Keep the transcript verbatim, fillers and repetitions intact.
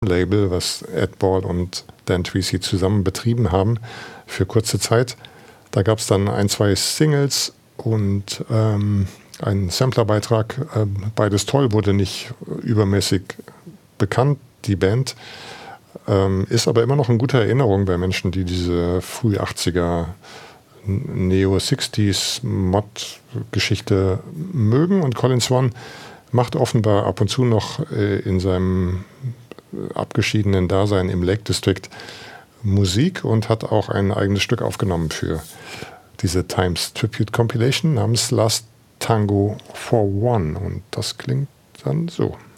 Label, was Ed Ball und Dan Treacy zusammen betrieben haben für kurze Zeit. Da gab es dann ein, zwei Singles und ähm, einen Samplerbeitrag. Äh, beides toll, wurde nicht übermäßig bekannt, die Band. Ähm, ist aber immer noch in guter Erinnerung bei Menschen, die diese früh achtziger Neo-sixties Mod-Geschichte mögen. Und Colin Swan macht offenbar ab und zu noch äh, in seinem abgeschiedenen Dasein im Lake District Musik und hat auch ein eigenes Stück aufgenommen für diese Times Tribute Compilation namens Last Tango for One. Und das klingt dann so.